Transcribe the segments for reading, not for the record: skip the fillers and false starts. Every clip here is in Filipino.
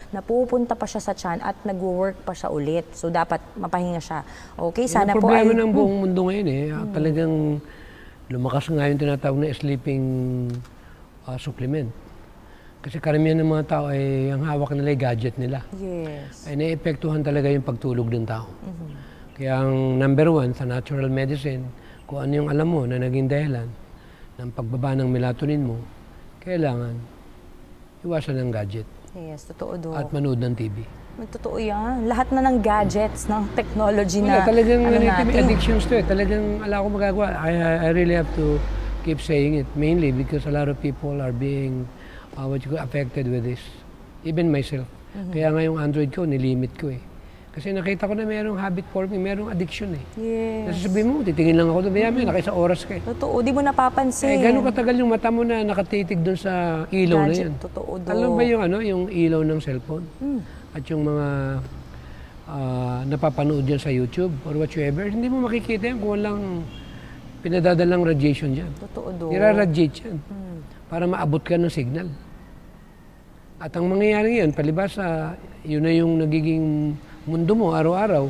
napupunta pa siya sa tiyan at nag-work pa siya ulit. So, dapat mapahinga siya. Okay, Yan sana ang po problema ay... ng buong mundo ngayon eh. Talagang lumakas nga yung tinatawag na sleeping supplement. Kasi karamihan ng mga tao ay ang hawak nila ay gadget nila. Yes. Ay naepektuhan talaga yung pagtulog ng tao. Kaya ang number one sa natural medicine, kung ano yung alam mo na naging dahilan ng pagbaba ng melatonin mo, kailangan iwasan ng gadget Yes, totoo, Dok. at manood ng TV. Totoo yan. Lahat na ng gadgets, ng technology Wala, na talagang ano may natin. addictions to eh. Talagang ala ko magagawa. I really have to keep saying it. Mainly because a lot of people are being affected with this. Even myself. Kaya nga yung Android ko, nilimit ko eh. Kasi nakita ko na merong habit forming, merong addiction eh. Yes. Kasi sabihin mo, titingin lang ako doon. Nakaisa oras ka eh. Totoo, di mo napapansin. Gano'ng katagal yung mata mo na nakatitig doon sa ilaw na yan? Totoo, Dok. Alam ba yung ilaw ng cellphone? At yung mga napapanood dyan sa YouTube or whatsoever, hindi mo makikita yan kung walang pinadadalang radiation dyan. Totoo, Dok. Nira-radiate yan para maabot ka ng signal. At ang mangyayari ngayon, palibas yun na yung nagiging mundo mo araw-araw,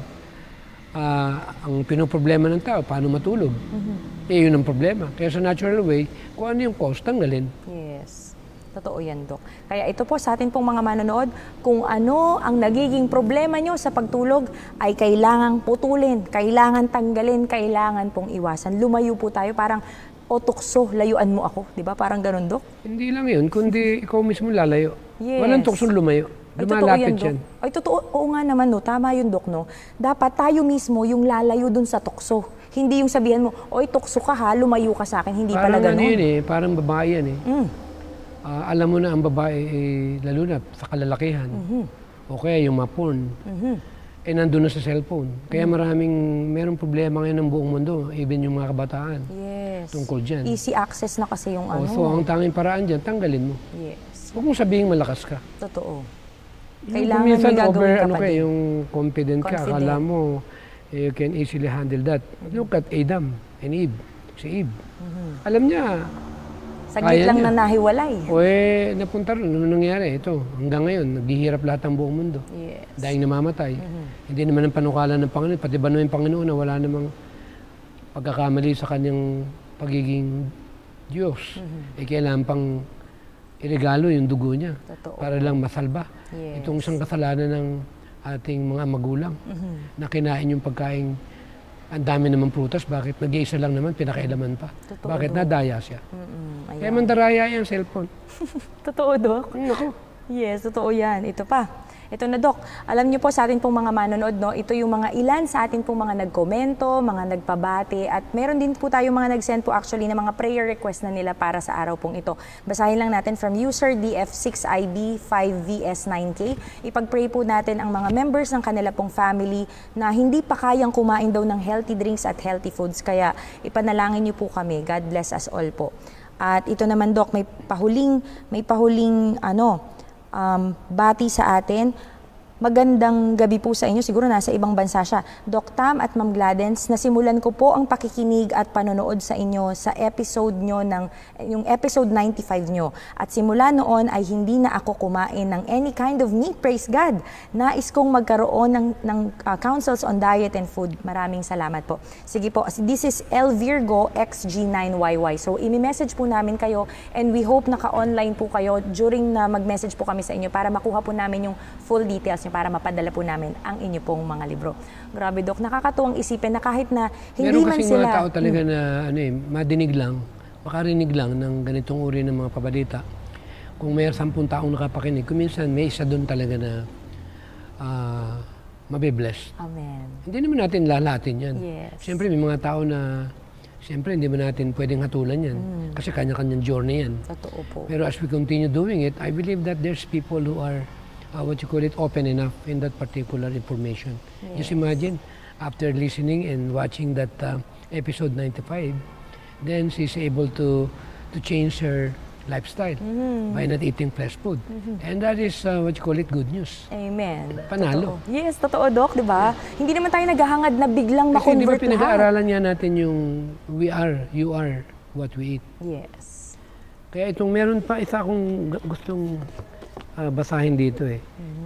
ang pinoproblema ng tao, paano matulog. Yun ang problema. Kaya sa natural way, kung ano yung cause, tanggalin. Yes. Totoo yan, Dok. Kaya ito po sa atin pong mga manonood, kung ano ang nagiging problema nyo sa pagtulog ay kailangang putulin, kailangan tanggalin, kailangan pong iwasan. Lumayo po tayo, parang o tukso, layuan mo ako. Di ba? Parang ganun, Dok? Hindi lang yun, kundi ikaw mismo lalayo. Yes. Walang tuksong lumayo. Lumalapit yan. Ay, totoo. Oo nga naman, no. Tama yun, Dok, no. Dapat tayo mismo yung lalayo dun sa tukso. Hindi yung sabihan mo, oy, tukso ka ha, lumayo ka sa akin. Hindi Parang pala ganun. Yun eh, parang babae yan eh. Alam mo na ang babae, lalo na sa kalalakihan, o kaya yung mga porn, nandun na sa cellphone. Kaya merong problema ngayon ng buong mundo, even yung mga kabataan. Yes. Tungkol dyan. Easy access na kasi yung ano. So, ang tanging paraan dyan, tanggalin mo. Yes. Huwag mong sabihin malakas ka. Totoo. Kailangan Kailangan may gagawin ka pa din. yung confident ka, akala mo, you can easily handle that. Look at Adam and Eve. Si Eve. Alam niya, Saglit lang na nahiwalay. napunta rin. Ano nangyari? Ito, hanggang ngayon, naghihirap lahat ang buong mundo. Yes. Dahil namamatay. Hindi naman ang panukala ng Panginoon. Pati ba naman yung Panginoon na wala namang pagkakamali sa kanyang pagiging Diyos. Kailangan pang iregalo yung dugo niya. Totoo. Para lang masalba. Yes. Itong isang kasalanan ng ating mga magulang na kinain yung pagkain. Ang dami naman prutas, bakit nag-iisa lang naman, pinakailaman pa? Totoo, Bakit Dok. nadaya siya? Ayan. Kaya mandaraya yung cellphone. Totoo, Dok? Ako. Yes, totoo yan. Ito pa. Ito na, Dok. Alam niyo po sa atin pong mga manonood, no? Ito yung mga ilan sa atin pong mga nagkomento, mga nagpabati, at meron din po tayo mga nag-send po actually ng mga prayer request na nila para sa araw pong ito. Basahin lang natin from user DF6IB5VS9K. Ipag-pray po natin ang mga members ng kanila pong family na hindi pa kayang kumain daw ng healthy drinks at healthy foods. Kaya ipanalangin niyo po kami. God bless us all po. At ito naman, Dok, may pahuling bati sa atin. Magandang gabi po sa inyo. Siguro nasa ibang bansa siya. Doc Tam at Ma'am Gladens, nasimulan ko po ang pakikinig at panonood sa inyo sa episode nyo yung episode 95 nyo. At simula noon ay hindi na ako kumain ng any kind of meat. Praise God! Nais kong magkaroon ng counsels on diet and food. Maraming salamat po. Sige po, this is El Virgo XG9YY. So, imi-message po namin kayo and we hope naka-online po kayo during na mag-message po kami sa inyo para makuha po namin yung full details para mapadala po namin ang inyo pong mga libro. Grabe, Dok, nakakatuwang isipin na kahit na hindi man sila... Meron kasing mga tao talaga na madinig lang, makarinig lang ng ganitong uri ng mga pabalita. Kung may 10 taong nakapakinig, kuminsan may isa doon talaga na mabibless. Amen. Hindi naman natin lalatin yan. Yes. Siyempre may mga tao na siyempre hindi mo natin pwedeng hatulan yan. Kasi kanya-kanyang journey yan. Totoo po. Pero as we continue doing it, I believe that there's people who are open enough in that particular information. Yes. Just imagine, after listening and watching that episode 95, then she's able to change her lifestyle by not eating fast food. And that is good news. Amen. Panalo. Totoo. Yes, totoo, Doc, di ba? Hindi naman tayo naghahangad na biglang Kasi di ba ma-convert pinag-aaralan niya natin yung you are what we eat. Yes. Kaya itong meron pa isa akong gustong basahin dito eh.